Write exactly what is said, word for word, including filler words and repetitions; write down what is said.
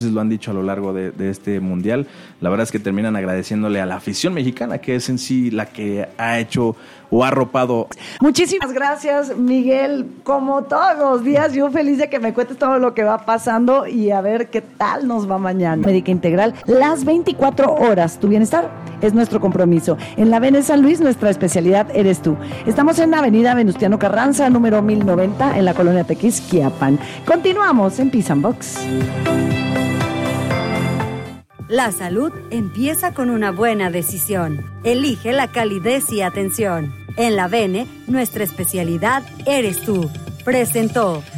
lo han dicho a lo largo de, de este mundial. La verdad es que terminan agradeciéndole a la afición mexicana, que es en sí la que ha hecho o ha arropado. Muchísimas gracias, Miguel. Como todos los días, yo feliz de que me cuentes todo lo que va pasando y a ver qué tal nos va mañana. Médica Integral, las veinticuatro horas. Tu bienestar es nuestro compromiso. En la Vene San Luis, nuestra especialidad eres tú. Estamos en la avenida Venustiano Carranza, número mil noventa, en la colonia Tequisquiapan. Continuamos en Peace and Box. La salud empieza con una buena decisión. Elige la calidez y atención. En la Vene, nuestra especialidad eres tú. Presentó